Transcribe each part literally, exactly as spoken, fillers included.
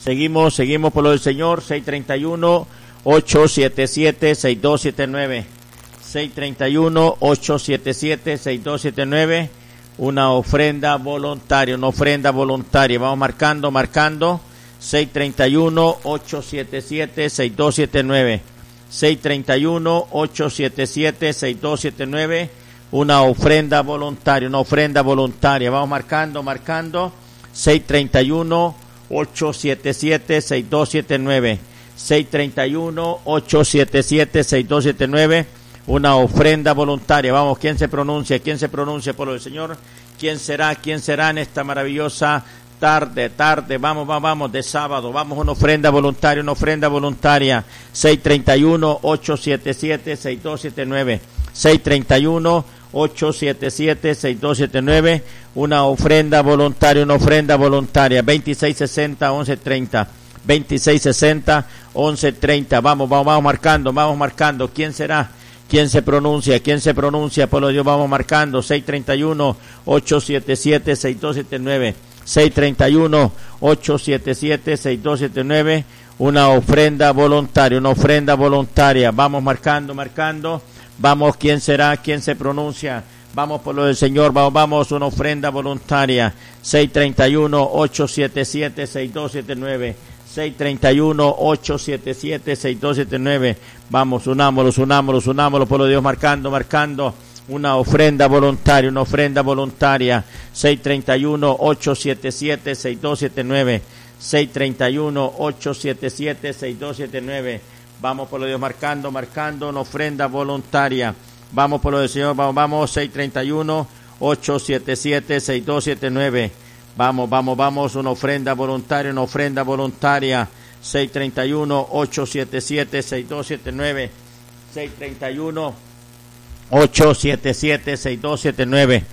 Seguimos, seguimos por lo del Señor. seis treinta y uno, ocho siete siete, seis dos siete nueve. seis treinta y uno, ocho siete siete, seis dos siete nueve. Una ofrenda voluntaria, una ofrenda voluntaria. Vamos marcando, marcando. seis treinta y uno, ocho siete siete, seis dos siete nueve. seis treinta y uno, ocho siete siete, seis dos siete nueve. Una ofrenda voluntaria, una ofrenda voluntaria. Vamos marcando, marcando. seis treinta y uno, ocho siete siete, seis dos siete nueve. seis treinta y uno, ocho siete siete, seis dos siete nueve. Una ofrenda voluntaria. Vamos, ¿quién se pronuncia? ¿Quién se pronuncia por lo del Señor? ¿Quién será? ¿Quién será en esta maravillosa tarde, tarde? Vamos, vamos, vamos, de sábado. Vamos, una ofrenda voluntaria, una ofrenda voluntaria. seis treinta y uno, ocho siete siete, seis dos siete nueve. seis treinta y uno, ocho siete siete, seis dos siete nueve. Una ofrenda voluntaria, una ofrenda voluntaria. veintiséis sesenta, once treinta. veintiséis sesenta, once treinta. Vamos, vamos, vamos marcando, vamos marcando. ¿Quién será? ¿Quién se pronuncia? ¿Quién se pronuncia? Por lo Dios, vamos marcando. seis treinta y uno, ocho siete siete, seis dos siete nueve. seis treinta y uno, ocho siete siete, seis dos siete nueve. Una ofrenda voluntaria, una ofrenda voluntaria. Vamos marcando, marcando. Vamos, ¿quién será? ¿Quién se pronuncia? Vamos por lo del Señor, vamos, vamos, una ofrenda voluntaria. seis treinta y uno, ocho siete siete, seis dos siete nueve. seis treinta y uno, ocho siete siete, seis dos siete nueve. Vamos, unámonos, unámonos, unámonos por lo de Dios, marcando, marcando. Una ofrenda voluntaria, una ofrenda voluntaria. seis treinta y uno, ocho siete siete, seis dos siete nueve. seis treinta y uno, ocho siete siete, seis dos siete nueve. Vamos por lo de Dios, marcando, marcando, una ofrenda voluntaria. Vamos por lo del Señor, vamos, vamos, seis treinta y uno, ocho siete siete, seis dos siete nueve. Vamos, vamos, vamos, una ofrenda voluntaria, una ofrenda voluntaria. seis treinta y uno, ocho siete siete, seis dos siete nueve. seis treinta y uno, ocho siete siete, seis dos siete nueve.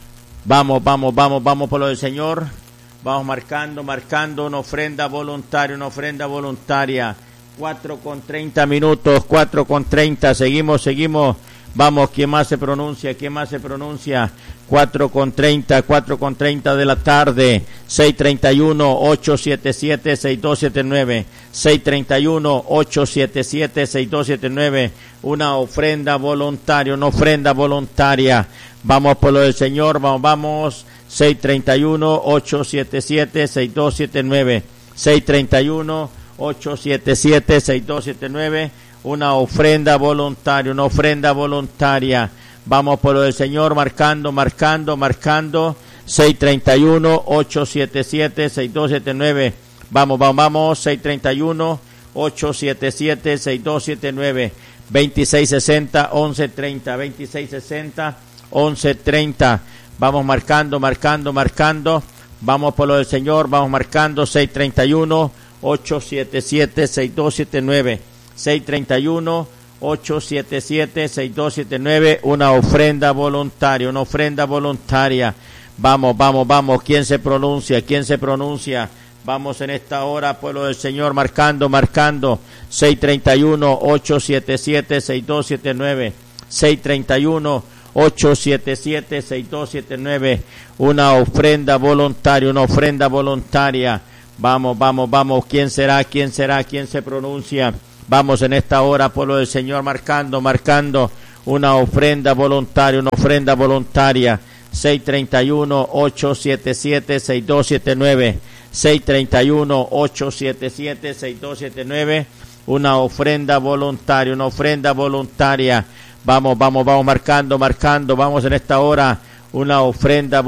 Vamos, vamos, vamos, vamos por lo del Señor. Vamos marcando, marcando, una ofrenda voluntaria, una ofrenda voluntaria. cuatro con treinta minutos, cuatro con treinta, seguimos, seguimos. Vamos, ¿quién más se pronuncia? ¿Quién más se pronuncia? cuatro con treinta, cuatro con treinta de la tarde. seis treinta y uno, ocho siete siete, seis dos siete nueve. seis treinta y uno, ocho siete siete, seis dos siete nueve. Una ofrenda voluntaria, una ofrenda voluntaria. Vamos por lo del Señor, vamos, vamos. seis treinta y uno, ocho siete siete, seis dos siete nueve. seis treinta y uno, ocho siete siete, seis dos siete nueve. Una ofrenda voluntaria, una ofrenda voluntaria. Vamos por lo del Señor, marcando, marcando, marcando. seis treinta y uno, ocho siete siete, seis dos siete nueve. Vamos, vamos, vamos. seis treinta y uno, ocho siete siete, seis dos siete nueve. veintiséis sesenta, once treinta. veintiséis sesenta, once treinta. Vamos marcando, marcando, marcando. Vamos por lo del Señor, vamos marcando. seis treinta y uno, ocho siete siete, seis dos siete nueve. seis treinta y uno, ocho siete siete, seis dos siete nueve. Una ofrenda voluntaria, una ofrenda voluntaria. Vamos, vamos, vamos. ¿Quién se pronuncia? ¿Quién se pronuncia? Vamos en esta hora, pueblo del Señor, marcando, marcando. seis treinta y uno, ocho siete siete, seis dos siete nueve. seis treinta y uno, ocho siete siete, seis dos siete nueve. Una ofrenda voluntaria, una ofrenda voluntaria. Vamos, vamos, vamos. ¿Quién será? ¿Quién será? ¿Quién se pronuncia? Vamos en esta hora, pueblo del Señor, marcando, marcando. Una ofrenda voluntaria, una ofrenda voluntaria. seis treinta y uno, ocho siete siete, seis dos siete nueve. seis treinta y uno, ocho siete siete, seis dos siete nueve. Una ofrenda voluntaria, una ofrenda voluntaria. Vamos, vamos, vamos marcando, marcando. Vamos en esta hora, una ofrenda